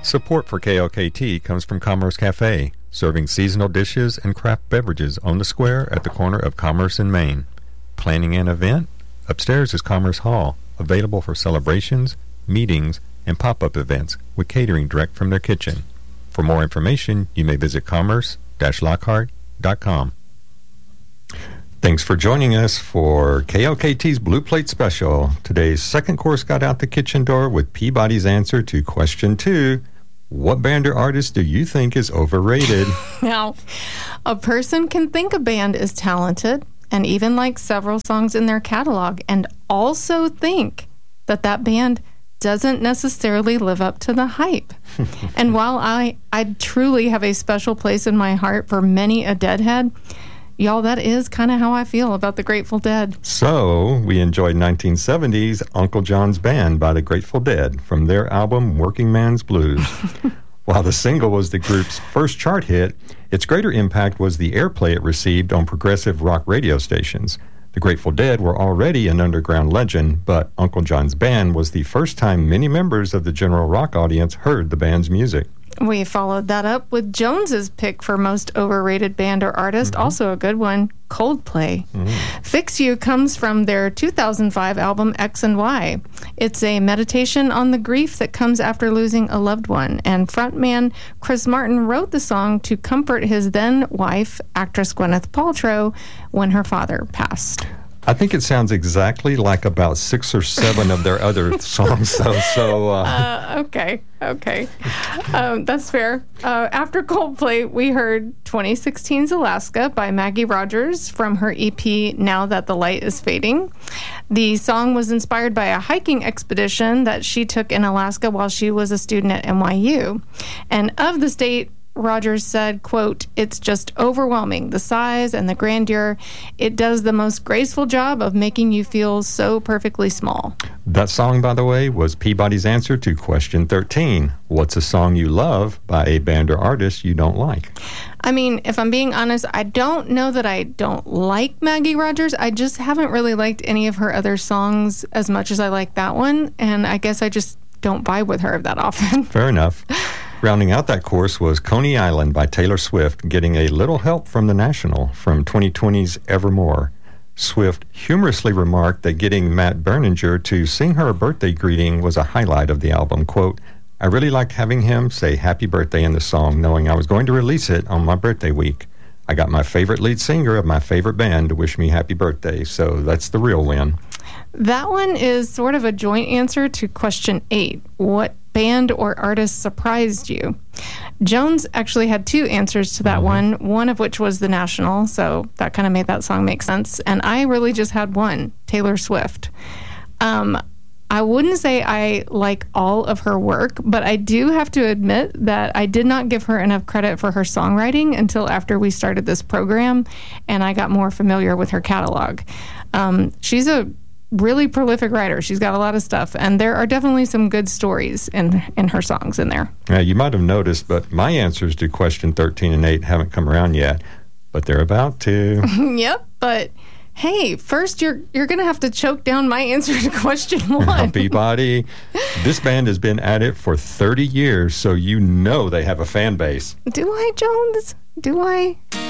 Support for KLKT comes from Commerce Cafe, serving seasonal dishes and craft beverages on the square at the corner of Commerce and Main. Planning an event? Upstairs is Commerce Hall, available for celebrations, meetings, and pop-up events with catering direct from their kitchen. For more information, you may visit commerce-lockhart.com. Thanks for joining us for KLKT's Blue Plate Special. Today's second course got out the kitchen door with Peabody's answer to question 2. What band or artist do you think is overrated? Now, a person can think a band is talented and even like several songs in their catalog and also think that that band doesn't necessarily live up to the hype. And while I truly have a special place in my heart for many a Deadhead, y'all, that is kind of how I feel about the Grateful Dead. So, we enjoyed 1970's Uncle John's Band by the Grateful Dead from their album Working Man's Blues. While the single was the group's first chart hit, its greater impact was the airplay it received on progressive rock radio stations. The Grateful Dead were already an underground legend, but Uncle John's Band was the first time many members of the general rock audience heard the band's music. We followed that up with Jones's pick for most overrated band or artist, also a good one, Coldplay. Fix You comes from their 2005 album X and Y. It's a meditation on the grief that comes after losing a loved one, and frontman Chris Martin wrote the song to comfort his then-wife, actress Gwyneth Paltrow, when her father passed. I think it sounds exactly like about 6 or 7 of their other songs, though. Okay. That's fair. After Coldplay, we heard 2016's Alaska by Maggie Rogers from her EP Now That the Light is Fading. The song was inspired by a hiking expedition that she took in Alaska while she was a student at NYU. And of the state, Rogers said, quote, "It's just overwhelming, the size and the grandeur. It does the most graceful job of making you feel so perfectly small." That song, by the way, was Peabody's answer to question 13. What's a song you love by a band or artist you don't like? I mean, if I'm being honest, I don't know that I don't like Maggie Rogers. I just haven't really liked any of her other songs as much as I like that one, and I guess I just don't vibe with her that often. Fair enough. Rounding out that course was Coney Island by Taylor Swift, getting a little help from The National from 2020's Evermore. Swift humorously remarked that getting Matt Berninger to sing her a birthday greeting was a highlight of the album. Quote, "I really liked having him say happy birthday in the song, knowing I was going to release it on my birthday week. I got my favorite lead singer of my favorite band to wish me happy birthday, so that's the real win." That one is sort of a joint answer to question 8. What band or artist surprised you? Jones actually had 2 answers to that one of which was The National, so that kind of made that song make sense. And I really just had one, Taylor Swift. I wouldn't say I like all of her work, but I do have to admit that I did not give her enough credit for her songwriting until after we started this program, and I got more familiar with her catalog. She's a really prolific writer. She's got a lot of stuff, and there are definitely some good stories in her songs in there. Yeah, you might have noticed, but my answers to question 13 and 8 haven't come around yet, but they're about to. Yep, but hey, first you're going to have to choke down my answer to question 1. Peabody, this band has been at it for 30 years, so you know they have a fan base. Do I, Jones? Do I?